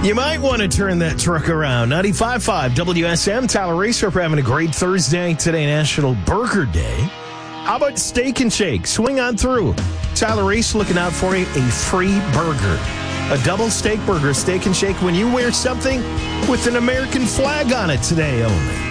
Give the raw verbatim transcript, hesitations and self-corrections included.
You might want to turn that truck around. ninety-five point five W S M, Tyler Racer, for having a great Thursday today, National Burger Day. How about Steak and Shake? Swing on through. Tyler Racer looking out for you, a free burger. A double steak burger, Steak and Shake, when you wear something with an American flag on it today only.